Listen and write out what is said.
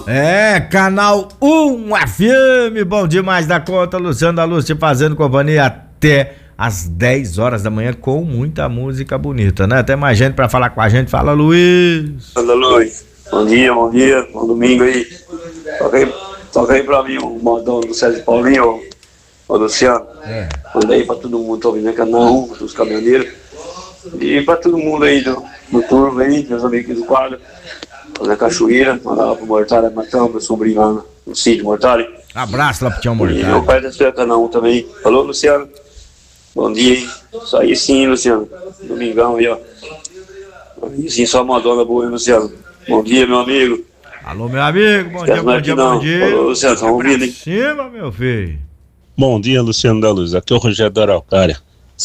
É, canal 1 FM, bom demais da conta, Luciano da Luz te fazendo companhia até às 10 horas da manhã com muita música bonita, né? Tem mais gente pra falar com a gente, fala Luiz. Fala Luiz, bom dia, bom domingo aí. Toca aí pra mim um modão do César Paulinho, ô Luciano. Manda aí pra todo mundo, tô ouvindo, né? Canal 1, dos caminhoneiros. E pra todo mundo aí do turno aí, meus amigos aqui do quadro. Na Cachoeira, mandar lá pro Mortário Matão, meu sobrinho lá no sítio Mortário. Abraço lá pro Tião Mortário. E meu pai da sua canal 1 também. Falou, Luciano. Bom dia, hein? Isso aí sim, Luciano. Domingão aí, ó. Aí sim, só uma dona boa, hein, Luciano. Bom dia, meu amigo. Alô, meu amigo, bom dia. Falou, Luciano, tá ouvindo, hein? Cima, meu filho. Bom dia, Luciano da Luz. Aqui é o Rogério da Araucária.